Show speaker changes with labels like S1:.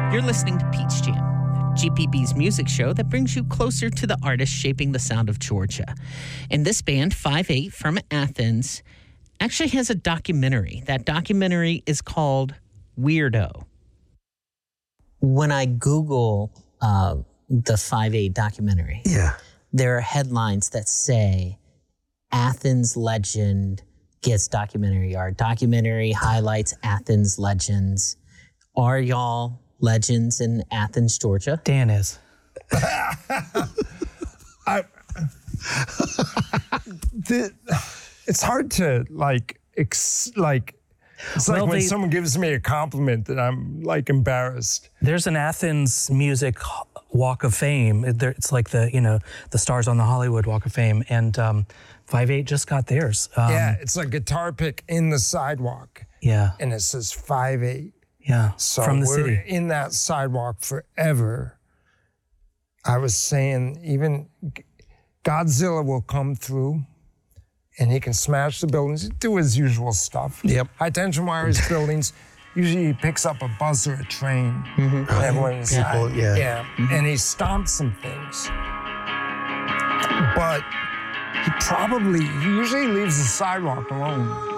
S1: You're listening to Peach Jam, GPB's music show that brings you closer to the artists shaping the sound of Georgia. And this band, 5/8 from Athens, actually has a documentary. That documentary is called Weirdo. When I Google the 5/8 documentary, there are headlines that say Athens legend gets documentary art. Documentary highlights Athens legends. Are y'all legends in Athens, Georgia?
S2: Dan is.
S3: It's hard to it's like when someone gives me a compliment that I'm like embarrassed.
S2: There's an Athens music walk of fame. It's like the stars on the Hollywood Walk of Fame, and 5/8 just got theirs.
S3: It's a guitar pick in the sidewalk.
S2: Yeah,
S3: and it says 5/8.
S2: Yeah,
S3: so
S2: from the
S3: we're
S2: city.
S3: In that sidewalk forever. I was saying even Godzilla will come through and he can smash the buildings, do his usual stuff.
S4: Yep.
S3: High tension wires, buildings. Usually he picks up a bus or a train. And everyone inside. And he stomps some things. But he usually leaves the sidewalk alone.